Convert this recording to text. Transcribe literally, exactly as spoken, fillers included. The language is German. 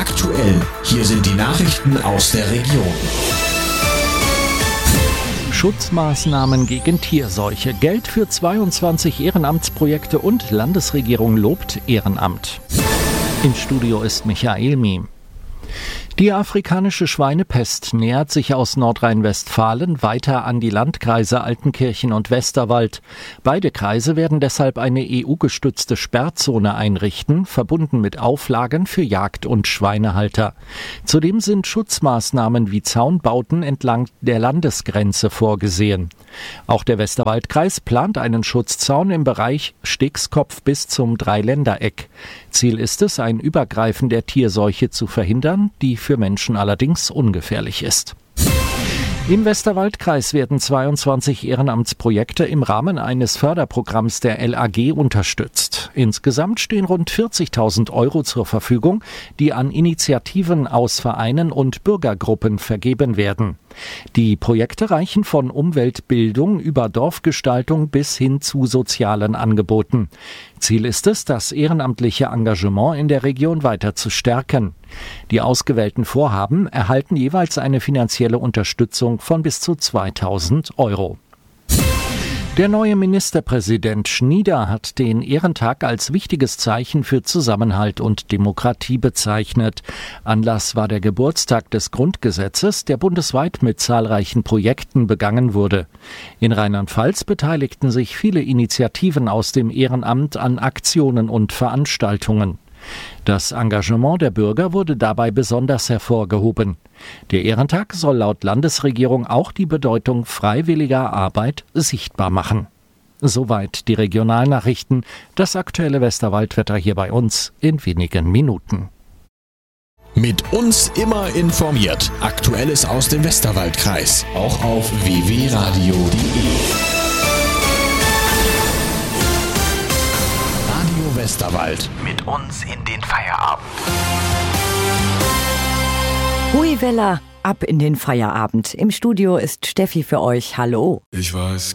aktuell. Hier sind die Nachrichten aus der Region. Schutzmaßnahmen gegen Tierseuche, Geld für zweiundzwanzig Ehrenamtsprojekte und Landesregierung lobt Ehrenamt. Im Studio ist Michael Miem. Die afrikanische Schweinepest nähert sich aus Nordrhein-Westfalen weiter an die Landkreise Altenkirchen und Westerwald. Beide Kreise werden deshalb eine E U-gestützte Sperrzone einrichten, verbunden mit Auflagen für Jagd- und Schweinehalter. Zudem sind Schutzmaßnahmen wie Zaunbauten entlang der Landesgrenze vorgesehen. Auch der Westerwaldkreis plant einen Schutzzaun im Bereich Stegskopf bis zum Dreiländereck. Ziel ist es, ein Übergreifen der Tierseuche zu verhindern, die für Menschen allerdings ungefährlich ist. Im Westerwaldkreis werden zweiundzwanzig Ehrenamtsprojekte im Rahmen eines Förderprogramms der L A G unterstützt. Insgesamt stehen rund vierzigtausend Euro zur Verfügung, die an Initiativen aus Vereinen und Bürgergruppen vergeben werden. Die Projekte reichen von Umweltbildung über Dorfgestaltung bis hin zu sozialen Angeboten. Ziel ist es, das ehrenamtliche Engagement in der Region weiter zu stärken. Die ausgewählten Vorhaben erhalten jeweils eine finanzielle Unterstützung von bis zu zweitausend Euro. Der neue Ministerpräsident Schnieder hat den Ehrentag als wichtiges Zeichen für Zusammenhalt und Demokratie bezeichnet. Anlass war der Geburtstag des Grundgesetzes, der bundesweit mit zahlreichen Projekten begangen wurde. In Rheinland-Pfalz beteiligten sich viele Initiativen aus dem Ehrenamt an Aktionen und Veranstaltungen. Das Engagement der Bürger wurde dabei besonders hervorgehoben. Der Ehrentag soll laut Landesregierung auch die Bedeutung freiwilliger Arbeit sichtbar machen. Soweit die Regionalnachrichten. Das aktuelle Westerwaldwetter hier bei uns in wenigen Minuten. Mit uns immer informiert. Aktuelles aus dem Westerwaldkreis. Auch auf w w radio punkt de. Westerwald. Mit uns in den Feierabend. Hui Wella, ab in den Feierabend. Im Studio ist Steffi für euch. Hallo. Ich weiß